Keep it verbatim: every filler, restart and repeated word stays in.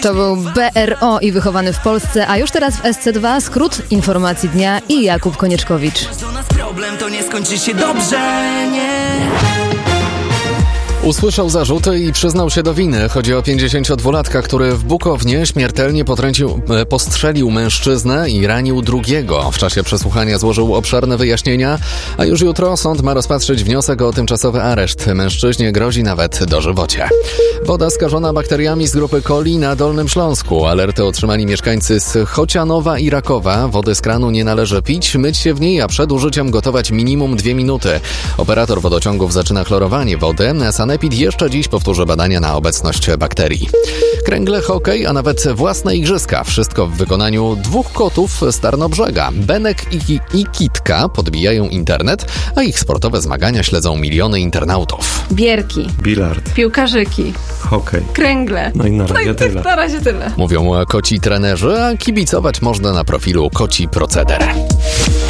To był B R O i Wychowany w Polsce, a już teraz w S C dwa skrót informacji dnia i Jakub Konieczkowicz. Problem to nie skończy się dobrze, nie. Usłyszał zarzuty i przyznał się do winy. Chodzi o pięćdziesięciodwulatka, który w Bukownie śmiertelnie potrącił, postrzelił mężczyznę i ranił drugiego. W czasie przesłuchania złożył obszerne wyjaśnienia, a już jutro sąd ma rozpatrzyć wniosek o tymczasowy areszt. Mężczyźnie grozi nawet dożywocie. Woda skażona bakteriami z grupy coli na Dolnym Śląsku. Alerty otrzymali mieszkańcy z Chocianowa i Rakowa. Wody z kranu nie należy pić, myć się w niej, a przed użyciem gotować minimum dwie minuty. Operator wodociągów zaczyna chlorowanie wody. Sanepid jeszcze dziś powtórzy badania na obecność bakterii. Kręgle, hokej, a nawet własne igrzyska. Wszystko w wykonaniu dwóch kotów z Tarnobrzega. Benek i, i Kitka podbijają internet, a ich sportowe zmagania śledzą miliony internautów. Bierki, bilard, piłkarzyki, hokej, kręgle. No i na razie no i tyle. Na razie tyle. Mówią koci trenerzy, a kibicować można na profilu Koci Proceder.